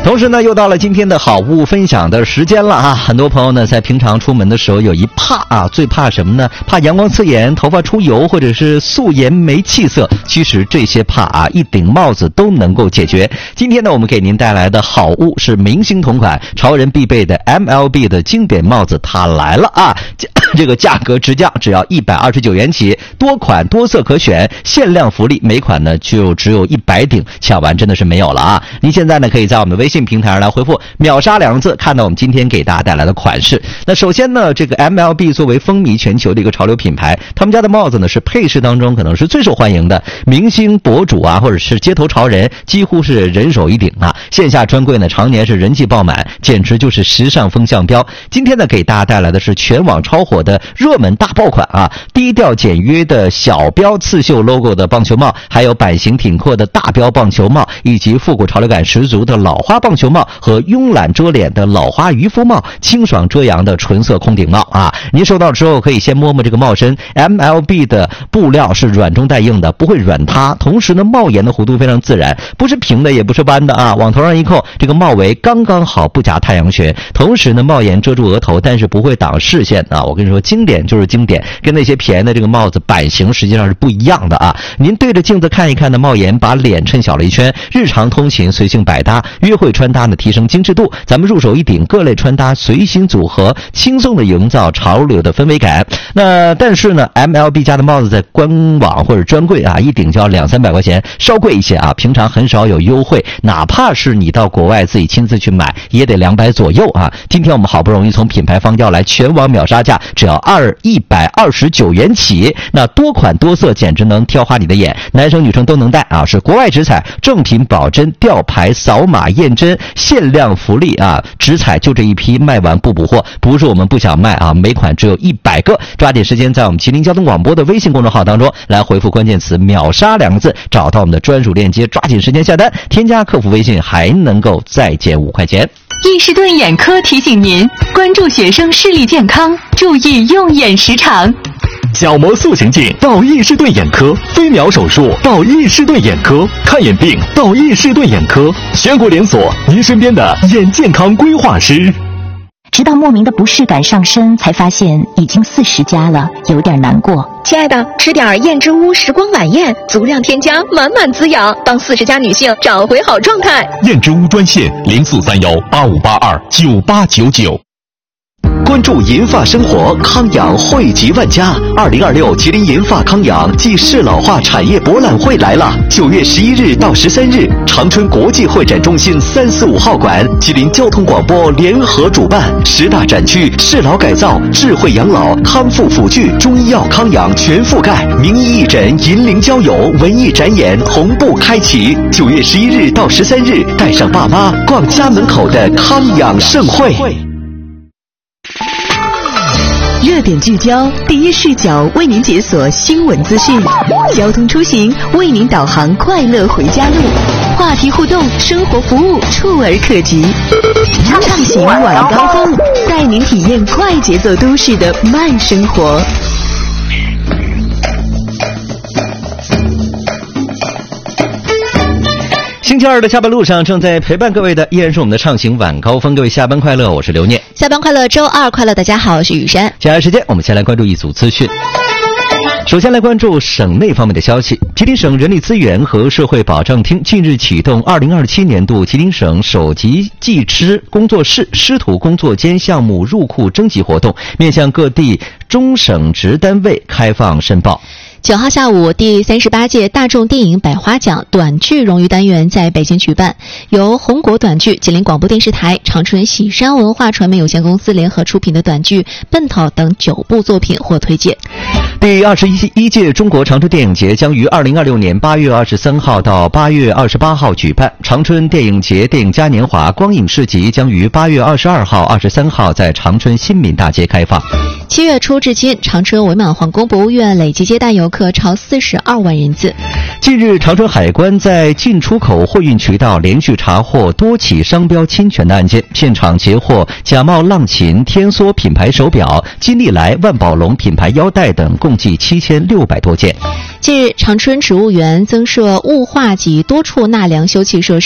同时呢，又到了今天的好物分享的时间了啊！很多朋友呢，在平常出门的时候有一怕啊，最怕什么呢？怕阳光刺眼、头发出油，或者是素颜没气色。其实这些怕啊，一顶帽子都能够解决。今天呢，我们给您带来的好物是明星同款、潮人必备的 MLB 的经典帽子，它来了啊！这个价格直降，只要129元起，多款多色可选，限量福利，每款呢就只有100顶，抢完真的是没有了啊！您现在呢可以在我们的微信平台上来回复秒杀2个字，看到我们今天给大家带来的款式。那首先呢，这个 MLB 作为风靡全球的一个潮流品牌，他们家的帽子呢是配饰当中可能是最受欢迎的，明星博主啊或者是街头潮人几乎是人手一顶啊，线下专柜呢常年是人气爆满，简直就是时尚风向标。今天呢给大家带来的是全网超火的热门大爆款啊，低调简约的小标刺绣 logo 的棒球帽，还有版型挺阔的大标棒球帽，以及复古潮流感十足的老花棒球帽和慵懒遮脸的老花渔夫帽，清爽遮阳的纯色空顶帽啊！您收到之后可以先摸摸这个帽身 ，MLB 的布料是软中带硬的，不会软塌，同时呢帽檐的弧度非常自然，不是平的也不是弯的啊，往头上一扣，这个帽围刚刚好，不夹太阳穴，同时呢帽檐遮住额头，但是不会挡视线啊！我跟你说，经典就是经典，跟那些便宜的这个帽子版型实际上是不一样的啊！您对着镜子看一看的帽檐，把脸衬小了一圈，日常通勤随性百搭，约会穿搭呢提升精致度，咱们入手一顶，各类穿搭随心组合，轻松的营造潮流的氛围感。那但是呢 ，MLB 家的帽子在官网或者专柜啊，一顶就要200-300块钱，稍贵一些啊，平常很少有优惠，哪怕是你到国外自己亲自去买，也得200左右啊。今天我们好不容易从品牌方要来全网秒杀价，只要129元起，那多款多色简直能挑花你的眼，男生女生都能戴啊，是国外直采，正品保真，吊牌扫码验真，限量福利啊！直采就这一批，卖完不补货，不是我们不想卖啊，每款只有100个，抓紧时间在我们麒麟交通广播的微信公众号当中来回复关键词秒杀2个字，找到我们的专属链接，抓紧时间下单，添加客服微信还能够再减5块钱。 易士顿眼科提醒您关注学生视力健康，注意用眼时长。 角膜塑形镜到易士顿眼科，飞秒手术到易士顿眼科，看眼病到易士顿眼科，全国连锁，您身边的眼健康规划师。 直到莫名的不适感上身，才发现已经40加了，有点难过。 亲爱的，吃点燕之屋时光晚宴，足量添加，满满滋养，帮40加女性找回好状态。 燕之屋专线043185829899。关注银发生活，康养惠及万家。2026吉林银发康养暨适老化产业博览会来了，9月11日到13日，长春国际会展中心345号馆，吉林交通广播联合主办，10大展区，适老改造、智慧养老、康复辅具、中医药康养全覆盖，名医义诊、银龄交友、文艺展演同步开启。9月11日到13日，带上爸妈逛家门口的康养盛会。 热点聚焦，第一视角为您解锁新闻资讯，交通出行为您导航快乐回家路，话题互动，生活服务触而可及。畅行晚高峰，带您体验快节奏都市的慢生活。 星期二的下班路上，正在陪伴各位的依然是我们的畅行晚高峰。各位下班快乐，我是刘念。 下班快乐，周二快乐，大家好，我是雨山。 接下来时间，我们先来关注一组资讯。首先来关注省内方面的消息。吉林省人力资源和社会保障厅近日启动2027年度吉林省首级技师工作室师徒工作间项目入库征集活动，面向各地中省直单位开放申报。 9号下午，第38届大众电影百花奖短剧荣誉单元在北京举办，由红果短剧、吉林广播电视台、长春喜山文化传媒有限公司联合出品的短剧《奔头》等9部作品获推荐。 第21届中国长春电影节将于2026年8月23号到8月28号举办，长春电影节电影嘉年华光影市集将于8月22号、23号在长春新民大街开放。 7月初至今，长春伪满皇宫博物院累计接待游客超42万人次。 近日，长春海关在进出口货运渠道连续查获多起商标侵权的案件，现场截获假冒浪琴、天梭品牌手表、金利来、万宝龙品牌腰带等，共计7600多件。 近日，长春植物园增设雾化及多处纳凉休憩设施。